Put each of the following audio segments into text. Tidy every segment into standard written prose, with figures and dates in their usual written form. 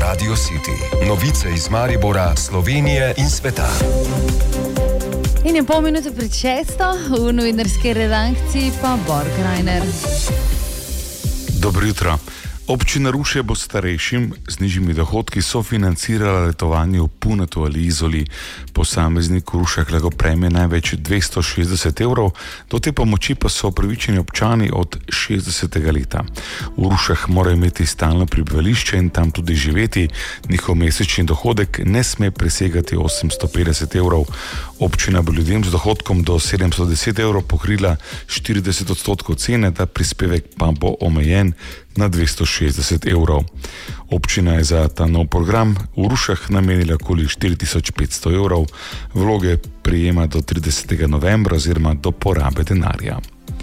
Radio City. Novice iz Maribora, Slovenije in sveta. In je pol minute pred 6, v novinarski redakciji pa Borg Reiner. Dobro jutro. Občina Ruše bo starejšim z nižjimi dohodki sofinancirala letovanje v Punatu ali Izoli. Posameznik v Rušah lahko prejme največ 260 evrov, do te pomoči pa so upravičeni občani od 60. leta. V Rušah morajo imeti stalno prebivališče in tam tudi živeti. Njihov mesečni dohodek ne sme presegati 850 evrov. Občina bo ljudem z dohodkom do 710 evrov pokrila 40% cene, ta prispevek pa bo omejen na 260 evrov. Občina je za ta nov program v Rušah namenila okoli 4500 evrov, vloge prijema do 30. novembra oziroma do porabe denarja.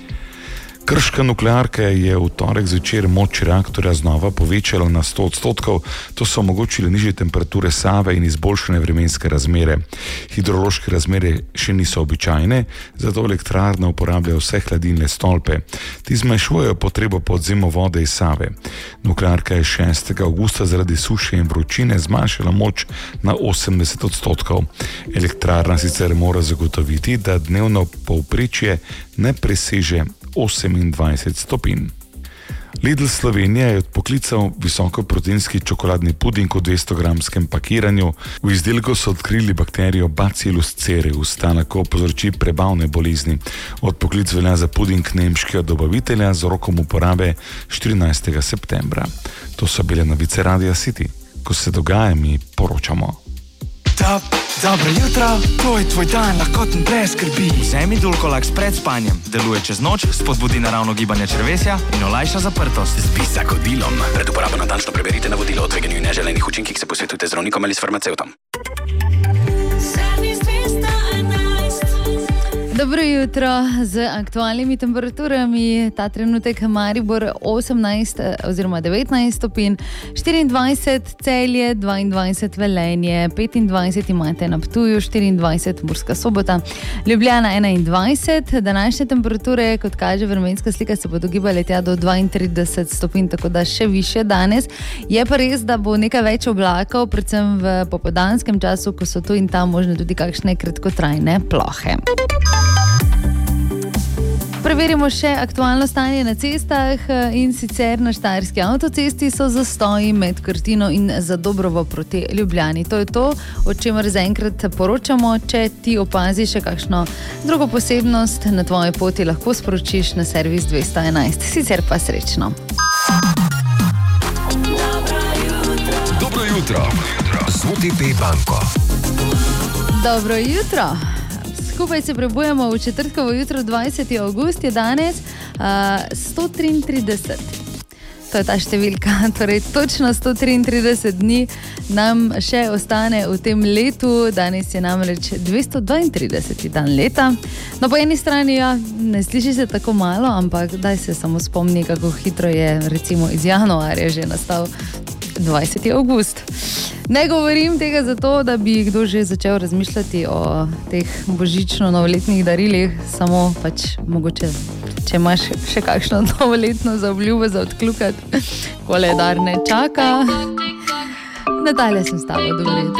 Krška nuklearka je v torek zvečer moč reaktorja znova povečala na 100%, to so omogočile nižje temperature Save in izboljšane vremenske razmere. Hidrološke razmere še niso običajne, zato elektrarna uporablja vse hladilne stolpe. Ti zmanjšujejo potrebo po odvzemu vode iz Save. Nuklearka je 6. avgusta zaradi suše in vročine zmanjšala moč na 80%. Elektrarna sicer mora zagotoviti, da dnevno povprečje ne preseže 28 stopinj. Lidl Slovenija je odpoklical visokoproteinski čokoladni puding v 200-gramskem pakiranju. V izdelku so odkrili bakterijo Bacillus cereus, ta lahko povzroči prebavne bolezni. Odpoklic velja za puding nemškega dobavitelja z rokom uporabe 14. septembra. To so bile novice Radia City. Ko se dogaja, mi poročamo. Dobro jutro, to je tvoj dan, lahkoten brez skrbi. Vzemi Dulcolax pred spanjem. Deluje čez noč, spodbudi naravno gibanje črevesja in olajša zaprtost. Z bisakodilom. Pred uporabo natančno preberite navodilo o tveganju in neželenih učinkih, se posvetujte z zdravnikom ali s farmacevtom. Dobro jutro z aktualnimi temperaturami. Ta trenutek Maribor 18 oziroma 19 stopinj, 24 Celje, 22 Velenje, 25 imate na Ptuju, 24 Murska Sobota, Ljubljana 21. Današnje temperature, kot kaže vremenska slika, se bodo gibale tja do 32 stopinj, tako da še više danes. Je pa res, da bo nekaj več oblakov, predvsem v popoldanskem času, ko so tu in tam možne tudi kakšne kratkotrajne plohe. Preverimo še aktualno stanje na cestah in sicer na Štajerski avtocesti so zastoji med Krtino in Zadobrovo proti Ljubljani. To je to, o čemer zaenkrat poročamo. Če ti opaziš še kakšno drugo posebnost na tvoji poti, lahko sporočiš na servis 211. Sicer pa srečno. Dobro jutro. Z OTP banko. Dobro jutro. Skupaj se prebujamo v četrtkovo jutro, 20. avgust je danes, 133. To je ta številka, torej točno 133 dni nam še ostane v tem letu. Danes je namreč 232. dan leta. No, po eni strani ne sliši se tako malo, ampak daj se samo spomni, kako hitro je recimo iz januarja že nastal 20. avgust. Ne govorim tega zato, da bi kdo že začel razmišljati o teh božično-novoletnih darilih, samo pač mogoče, če imaš še kakšno novoletno zaobljubo za odkljukati, koledar ne čaka. Nadalje sem s tabo, dobro jutro.